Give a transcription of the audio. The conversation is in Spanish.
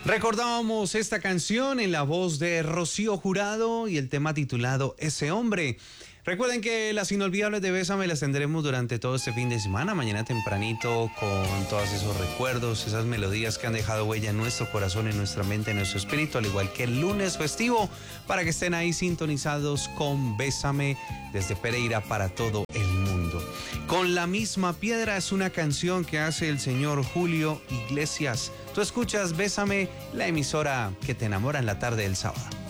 Recordábamos esta canción en la voz de Rocío Jurado y el tema titulado Ese Hombre. Recuerden que las inolvidables de Bésame las tendremos durante todo este fin de semana, mañana tempranito, con todos esos recuerdos, esas melodías que han dejado huella en nuestro corazón, en nuestra mente, en nuestro espíritu, al igual que el lunes festivo, para que estén ahí sintonizados con Bésame desde Pereira para todo el mundo. Con la misma piedra es una canción que hace el señor Julio Iglesias. Tú escuchas Bésame, la emisora que te enamora en la tarde del sábado.